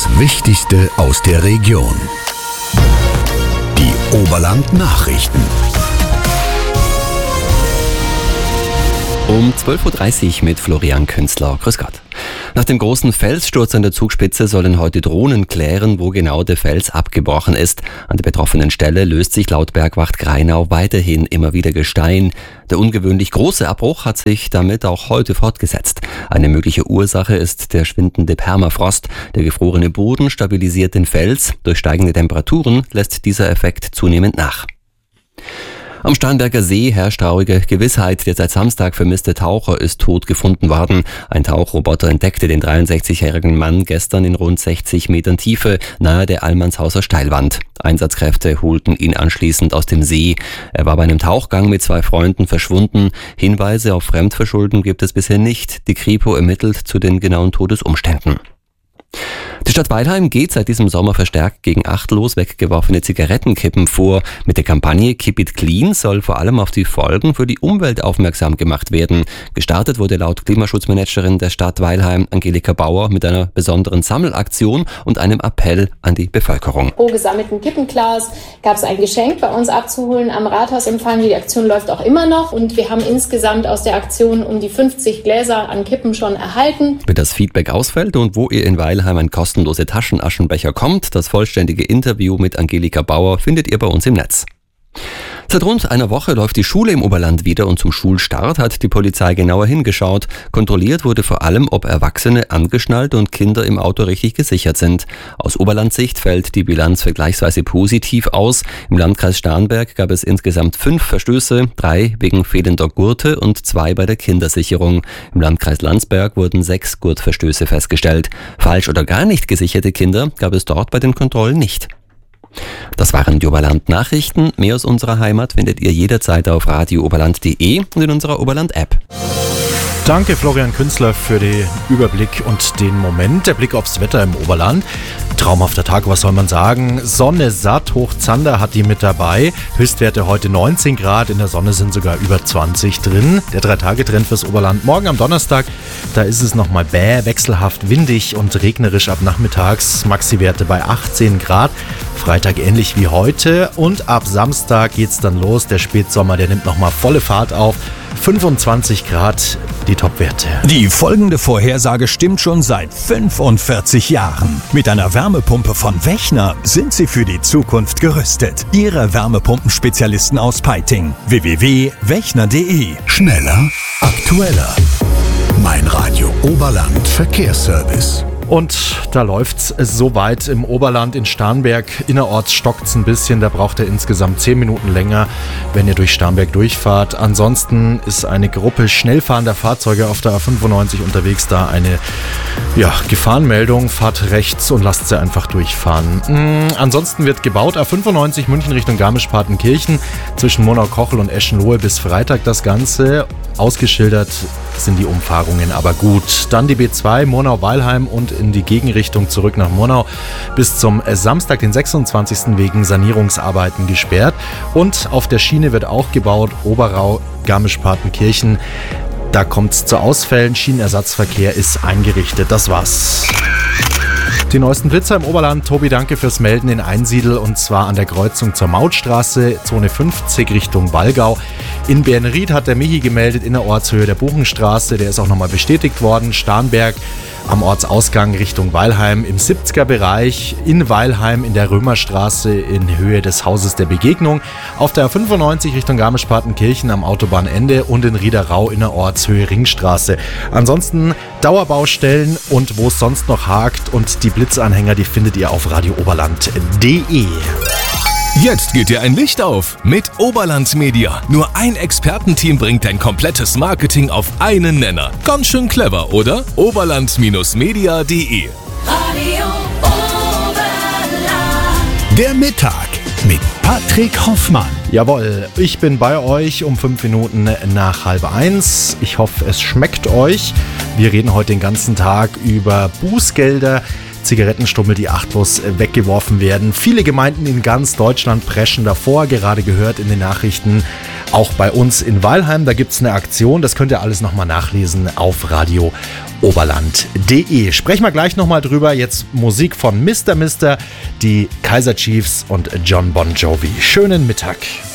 Wichtigste aus der Region. Die Oberland-Nachrichten. Um 12.30 Uhr mit Florian Künzler. Grüß Gott. Nach dem großen Felssturz an der Zugspitze sollen heute Drohnen klären, wo genau der Fels abgebrochen ist. An der betroffenen Stelle löst sich laut Bergwacht Grainau weiterhin immer wieder Gestein. Der ungewöhnlich große Abbruch hat sich damit auch heute fortgesetzt. Eine mögliche Ursache ist der schwindende Permafrost. Der gefrorene Boden stabilisiert den Fels. Durch steigende Temperaturen lässt dieser Effekt zunehmend nach. Am Starnberger See herrscht traurige Gewissheit. Der seit Samstag vermisste Taucher ist tot gefunden worden. Ein Tauchroboter entdeckte den 63-jährigen Mann gestern in rund 60 Metern Tiefe nahe der Allmannshauser Steilwand. Einsatzkräfte holten ihn anschließend aus dem See. Er war bei einem Tauchgang mit 2 Freunden verschwunden. Hinweise auf Fremdverschulden gibt es bisher nicht. Die Kripo ermittelt zu den genauen Todesumständen. Die Stadt Weilheim geht seit diesem Sommer verstärkt gegen achtlos weggeworfene Zigarettenkippen vor. Mit der Kampagne Keep It Clean soll vor allem auf die Folgen für die Umwelt aufmerksam gemacht werden. Gestartet wurde laut Klimaschutzmanagerin der Stadt Weilheim, Angelika Bauer, mit einer besonderen Sammelaktion und einem Appell an die Bevölkerung. Pro gesammelten Kippenglas gab es ein Geschenk bei uns abzuholen am Rathausempfang. Die Aktion läuft auch immer noch und wir haben insgesamt aus der Aktion um die 50 Gläser an Kippen schon erhalten. Wenn das Feedback ausfällt und wo ihr in Weilheim ein kostenlose Taschenaschenbecher kommt, das vollständige Interview mit Angelika Bauer findet ihr bei uns im Netz. Seit rund einer Woche läuft die Schule im Oberland wieder und zum Schulstart hat die Polizei genauer hingeschaut. Kontrolliert wurde vor allem, ob Erwachsene angeschnallt und Kinder im Auto richtig gesichert sind. Aus Oberlandsicht fällt die Bilanz vergleichsweise positiv aus. Im Landkreis Starnberg gab es insgesamt 5 Verstöße, 3 wegen fehlender Gurte und 2 bei der Kindersicherung. Im Landkreis Landsberg wurden 6 Gurtverstöße festgestellt. Falsch oder gar nicht gesicherte Kinder gab es dort bei den Kontrollen nicht. Das waren die Oberland-Nachrichten. Mehr aus unserer Heimat findet ihr jederzeit auf radiooberland.de und in unserer Oberland-App. Danke Florian Künzler für den Überblick und den Moment. Der Blick aufs Wetter im Oberland. Traumhafter Tag, was soll man sagen? Sonne satt, Hochzander hat die mit dabei. Höchstwerte heute 19 Grad, in der Sonne sind sogar über 20 drin. Der 3-Tage-Trend fürs Oberland. Morgen am Donnerstag, da ist es nochmal wechselhaft windig und regnerisch ab nachmittags. Maxi-Werte bei 18 Grad. Freitag ähnlich wie heute und ab Samstag geht's dann los. Der Spätsommer, der nimmt nochmal volle Fahrt auf. 25 Grad, die Topwerte. Die folgende Vorhersage stimmt schon seit 45 Jahren. Mit einer Wärmepumpe von Wechner sind Sie für die Zukunft gerüstet. Ihre Wärmepumpenspezialisten aus Peiting. www.wechner.de. Schneller, aktueller. Mein Radio Oberland Verkehrsservice. Und da läuft's soweit im Oberland in Starnberg. Innerorts stockt's ein bisschen, da braucht ihr insgesamt 10 Minuten länger, wenn ihr durch Starnberg durchfahrt. Ansonsten ist eine Gruppe schnellfahrender Fahrzeuge auf der A95 unterwegs, da eine Gefahrenmeldung. Fahrt rechts und lasst sie einfach durchfahren. Ansonsten wird gebaut, A95 München Richtung Garmisch-Partenkirchen, zwischen Monau-Kochel und Eschenlohe bis Freitag das Ganze. Ausgeschildert sind die Umfahrungen aber gut. Dann die B2 Monau-Weilheim und in die Gegenrichtung zurück nach Monau bis zum Samstag, den 26. wegen Sanierungsarbeiten gesperrt. Und auf der Schiene wird auch gebaut, Oberau, Garmisch-Partenkirchen. Da kommt es zu Ausfällen, Schienenersatzverkehr ist eingerichtet. Das war's. Die neuesten Blitzer im Oberland. Tobi, danke fürs Melden in Einsiedl und zwar an der Kreuzung zur Mautstraße, Zone 50 Richtung Wallgau. In Bernried hat der Michi gemeldet, in der Ortshöhe der Buchenstraße, der ist auch nochmal bestätigt worden. Starnberg am Ortsausgang Richtung Weilheim im 70er Bereich, in Weilheim in der Römerstraße in Höhe des Hauses der Begegnung, auf der A95 Richtung Garmisch-Partenkirchen am Autobahnende und in Riederau in der Ortshöhe Ringstraße. Ansonsten Dauerbaustellen und wo es sonst noch hakt und die Blitzanhänger, die findet ihr auf radiooberland.de. Jetzt geht dir ein Licht auf mit Oberland Media. Nur ein Expertenteam bringt dein komplettes Marketing auf einen Nenner. Ganz schön clever, oder? Oberland-media.de. Radio Oberland. Der Mittag mit Patrick Hoffmann. Jawohl, ich bin bei euch um 5 Minuten nach 12:30. Ich hoffe, es schmeckt euch. Wir reden heute den ganzen Tag über Bußgelder, Zigarettenstummel, die achtlos weggeworfen werden. Viele Gemeinden in ganz Deutschland preschen davor, gerade gehört in den Nachrichten. auch bei uns in Weilheim. Da gibt es eine Aktion, das könnt ihr alles nochmal nachlesen auf radiooberland.de. Sprechen wir gleich nochmal drüber. Jetzt Musik von Mr. Mister, die Kaiser Chiefs und John Bon Jovi. Schönen Mittag.